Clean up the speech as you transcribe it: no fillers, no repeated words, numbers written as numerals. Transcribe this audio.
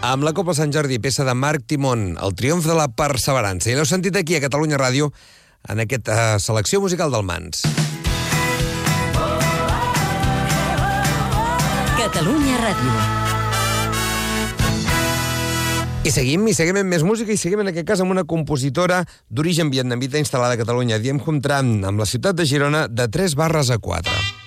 amb la Copa Sant Jordi, peça de Marc Timón, el triomf de la perseverança. I l'heu sentit aquí, a Catalunya Ràdio, en aquesta selecció musical del Mans. Catalunya Ràdio. I seguim amb més música, i seguim en aquest cas amb una compositora d'origen vietnamita instal·lada a Catalunya, Diem Hum Tram, amb la ciutat de Girona, de 3/4.